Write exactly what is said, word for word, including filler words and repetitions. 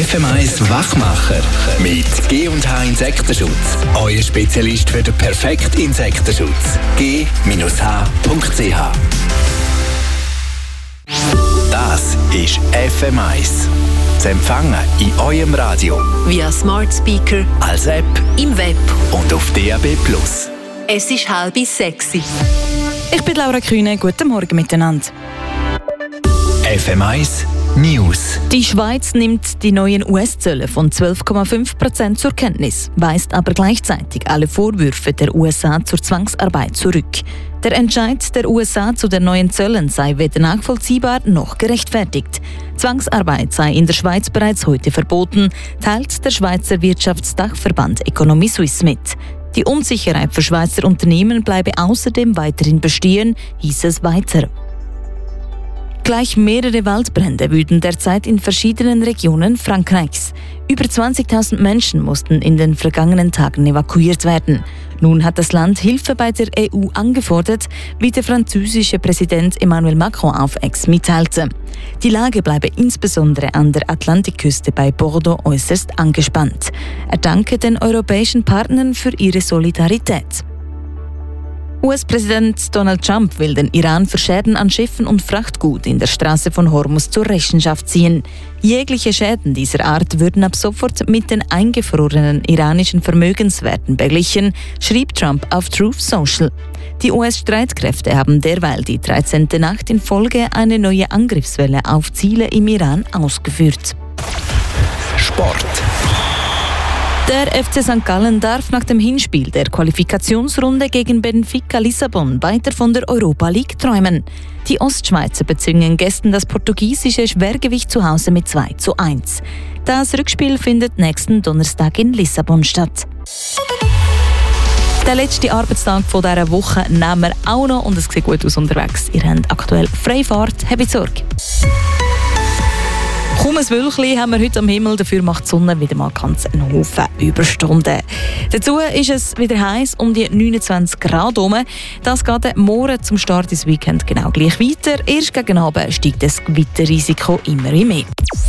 F M eins Wachmacher mit G und H Insektenschutz. Euer Spezialist für den perfekten Insektenschutz. G H Punkt C H. Das ist F M eins. Zu empfangen in eurem Radio. Via Smart Speaker, als App, im Web und auf D A B plus. Es ist halb sexy. Ich bin Laura Kühne. Guten Morgen miteinander. F M eins News. Die Schweiz nimmt die neuen U S-Zölle von zwölf Komma fünf Prozent zur Kenntnis, weist aber gleichzeitig alle Vorwürfe der U S A zur Zwangsarbeit zurück. Der Entscheid der U S A zu den neuen Zöllen sei weder nachvollziehbar noch gerechtfertigt. Zwangsarbeit sei in der Schweiz bereits heute verboten, teilt der Schweizer Wirtschaftsdachverband Economy Suisse mit. Die Unsicherheit für Schweizer Unternehmen bleibe außerdem weiterhin bestehen, hieß es weiter. Gleich mehrere Waldbrände wüten derzeit in verschiedenen Regionen Frankreichs. Über zwanzigtausend Menschen mussten in den vergangenen Tagen evakuiert werden. Nun hat das Land Hilfe bei der E U angefordert, wie der französische Präsident Emmanuel Macron auf X mitteilte. Die Lage bleibe insbesondere an der Atlantikküste bei Bordeaux äußerst angespannt. Er danke den europäischen Partnern für ihre Solidarität. U S-Präsident Donald Trump will den Iran für Schäden an Schiffen und Frachtgut in der Straße von Hormuz zur Rechenschaft ziehen. Jegliche Schäden dieser Art würden ab sofort mit den eingefrorenen iranischen Vermögenswerten beglichen, schrieb Trump auf Truth Social. Die U S-Streitkräfte haben derweil die dreizehnte Nacht in Folge eine neue Angriffswelle auf Ziele im Iran ausgeführt. Sport. Der F C Sankt Gallen darf nach dem Hinspiel der Qualifikationsrunde gegen Benfica Lissabon weiter von der Europa League träumen. Die Ostschweizer bezwingen gestern das portugiesische Schwergewicht zu Hause mit zwei zu eins. Das Rückspiel findet nächsten Donnerstag in Lissabon statt. Der letzte Arbeitstag dieser Woche nehmen wir auch noch und es sieht gut aus unterwegs. Ihr habt aktuell Freifahrt, habt Sorge. Kaum ein Wölkchen haben wir heute am Himmel, dafür macht die Sonne wieder mal ganz einen Haufen Überstunden. Dazu ist es wieder heiß, um die neunundzwanzig Grad herum. Das geht morgen zum Start ins Weekend genau gleich weiter. Erst gegen Abend steigt das Gewitterrisiko immer mehr.